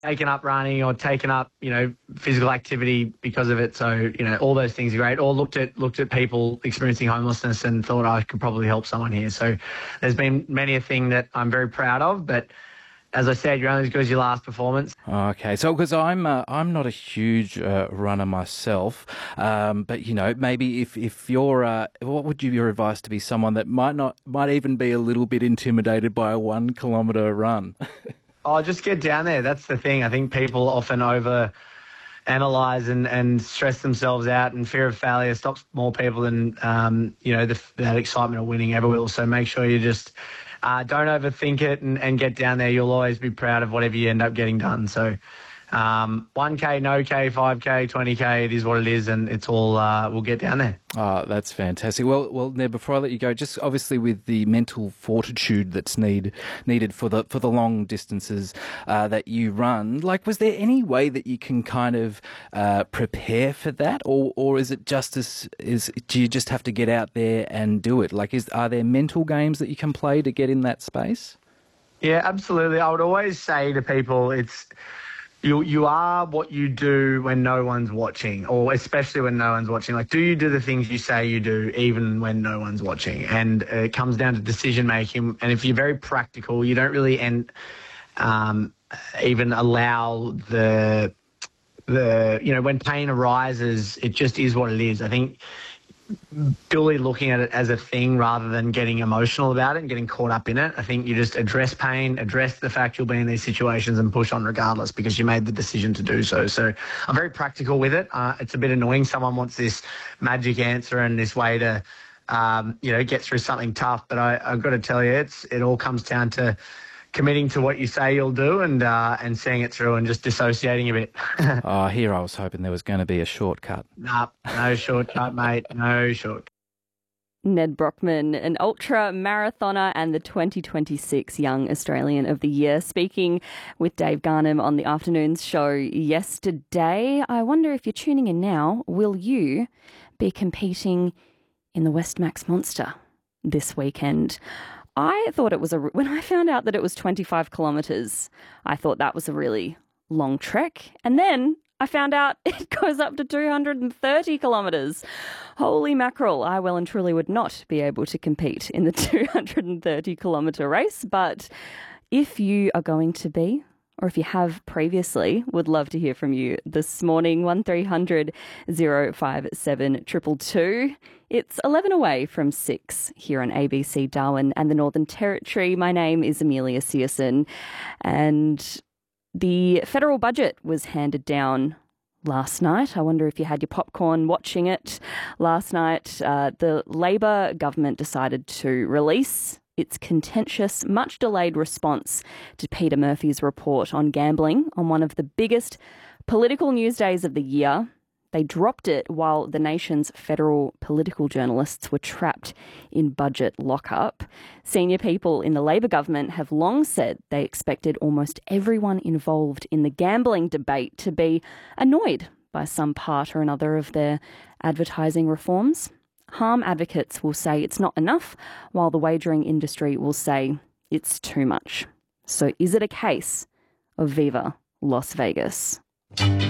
taken up running or taken up, physical activity because of it. So, all those things are great. Or looked at people experiencing homelessness and thought I could probably help someone here. So there's been many a thing that I'm very proud of, but as I said, you're only as good as your last performance. Okay, so because I'm not a huge runner myself, but maybe if you're, what would your advice to be someone that might even be a little bit intimidated by a 1 kilometre run? Oh, just get down there. That's the thing. I think people often over-analyse and stress themselves out, and fear of failure stops more people than, that excitement of winning ever will. So make sure you just don't overthink it and get down there. You'll always be proud of whatever you end up getting done. So 1K, no K, 5K, 20K, it is what it is, and it's all, we'll get down there. Oh, that's fantastic. Well, Ned, before I let you go, just obviously with the mental fortitude that's needed for the long distances that you run, was there any way that you can kind of prepare for that, or is it do you just have to get out there and do it? Are there mental games that you can play to get in that space? Yeah, absolutely. I would always say to people, You are what you do when no one's watching, or especially when no one's watching. Do you do the things you say you do even when no one's watching? And it comes down to decision making. And if you're very practical, you don't really even allow when pain arises, it just is what it is. I think purely looking at it as a thing rather than getting emotional about it and getting caught up in it. I think you just address pain, address the fact you'll be in these situations and push on regardless because you made the decision to do so. So I'm very practical with it. It's a bit annoying. Someone wants this magic answer and this way to, get through something tough. But I've got to tell you, it all comes down to committing to what you say you'll do and seeing it through and just dissociating a bit. Here I was hoping there was going to be a shortcut. Nah, no shortcut, mate. No shortcut. Ned Brockman, an ultra marathoner and the 2026 Young Australian of the Year, speaking with Dave Garnham on the Afternoons show yesterday. I wonder if you're tuning in now, will you be competing in the Westmax Monster this weekend? I thought it was when I found out that it was 25 kilometres, I thought that was a really long trek. And then I found out it goes up to 230 kilometres. Holy mackerel, I well and truly would not be able to compete in the 230 kilometre race. But if you are going to be, or if you have previously, would love to hear from you this morning. 1300 057 222. It's 11 away from 6 here on ABC Darwin and the Northern Territory. My name is Amelia Searson, and the federal budget was handed down last night. I wonder if you had your popcorn watching it last night. The Labor government decided to release its contentious, much delayed response to Peter Murphy's report on gambling on one of the biggest political news days of the year. They dropped it while the nation's federal political journalists were trapped in budget lockup. Senior people in the Labor government have long said they expected almost everyone involved in the gambling debate to be annoyed by some part or another of their advertising reforms. Harm advocates will say it's not enough, while the wagering industry will say it's too much. So is it a case of Viva Las Vegas?